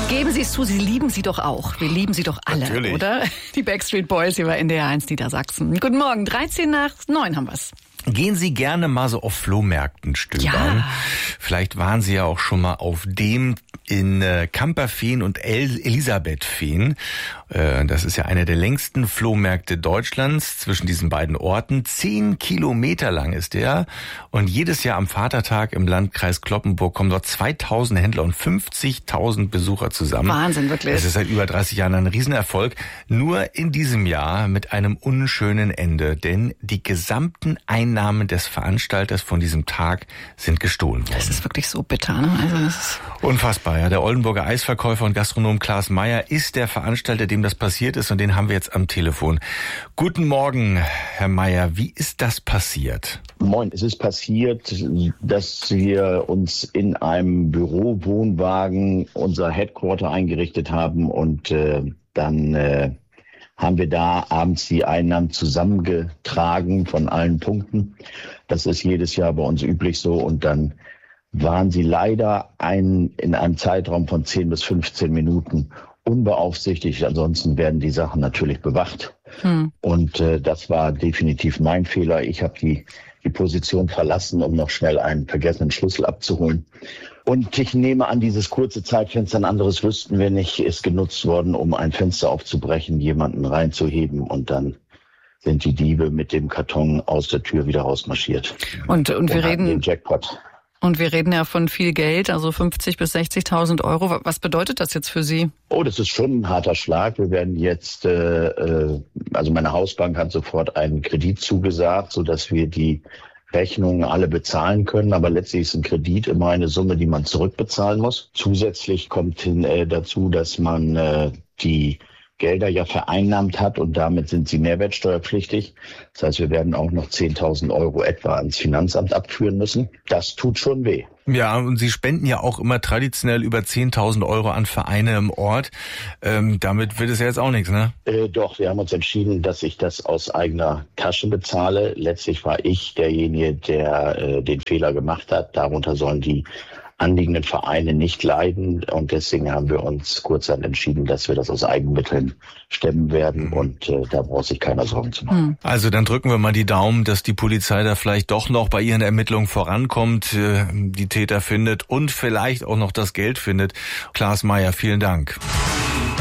Geben Sie es zu, Sie lieben sie doch auch. Wir lieben sie doch alle, natürlich, oder? Die Backstreet Boys hier bei NDR 1 Niedersachsen. Guten Morgen, 8:13 haben wir's. Gehen Sie gerne mal so auf Flohmärkten stöbern? Ja. Vielleicht waren Sie ja auch schon mal auf dem in Kamperfehn und Elisabethfehn. Das ist ja einer der längsten Flohmärkte Deutschlands zwischen diesen beiden Orten. 10 Kilometer lang ist der. Und jedes Jahr am Vatertag im Landkreis Cloppenburg kommen dort 2000 Händler und 50.000 Besucher zusammen. Wahnsinn, wirklich. Es ist seit über 30 Jahren ein Riesenerfolg. Nur in diesem Jahr mit einem unschönen Ende. Denn die gesamten Einnahmen des Veranstalters von diesem Tag sind gestohlen worden. Das ist wirklich so bitter, ne? Also das ist unfassbar, ja. Der Oldenburger Eisverkäufer und Gastronom Klaas Meyer ist der Veranstalter, dem das passiert ist, und den haben wir jetzt am Telefon. Guten Morgen, Herr Meyer. Wie ist das passiert? Moin, es ist passiert, dass wir uns in einem Bürowohnwagen unser Headquarter eingerichtet haben und dann haben wir da abends die Einnahmen zusammengetragen von allen Punkten. Das ist jedes Jahr bei uns üblich so, und dann waren sie leider in einem Zeitraum von 10 bis 15 Minuten unbeaufsichtigt. Ansonsten werden die Sachen natürlich bewacht. Und das war definitiv mein Fehler. Ich habe die Position verlassen, um noch schnell einen vergessenen Schlüssel abzuholen. Und ich nehme an, dieses kurze Zeitfenster, ein anderes wüssten wir nicht, ist genutzt worden, um ein Fenster aufzubrechen, jemanden reinzuheben, und dann sind die Diebe mit dem Karton aus der Tür wieder rausmarschiert. Und wir reden den Jackpot. Und wir reden ja von viel Geld, also 50.000 bis 60.000 Euro. Was bedeutet das jetzt für Sie? Oh, das ist schon ein harter Schlag. Wir werden jetzt, also meine Hausbank hat sofort einen Kredit zugesagt, sodass wir die Rechnungen alle bezahlen können. Aber letztlich ist ein Kredit immer eine Summe, die man zurückbezahlen muss. Zusätzlich kommt dazu, dass man die Gelder ja vereinnahmt hat, und damit sind sie mehrwertsteuerpflichtig. Das heißt, wir werden auch noch 10.000 Euro etwa ans Finanzamt abführen müssen. Das tut schon weh. Ja, und Sie spenden ja auch immer traditionell über 10.000 Euro an Vereine im Ort. Damit wird es ja jetzt auch nichts, ne? Doch, wir haben uns entschieden, dass ich das aus eigener Tasche bezahle. Letztlich war ich derjenige, der den Fehler gemacht hat. Darunter sollen die anliegenden Vereine nicht leiden, und deswegen haben wir uns kurzerhand entschieden, dass wir das aus Eigenmitteln stemmen werden, und da braucht sich keiner Sorgen zu machen. Also dann drücken wir mal die Daumen, dass die Polizei da vielleicht doch noch bei ihren Ermittlungen vorankommt, die Täter findet und vielleicht auch noch das Geld findet. Klaas Meyer, vielen Dank.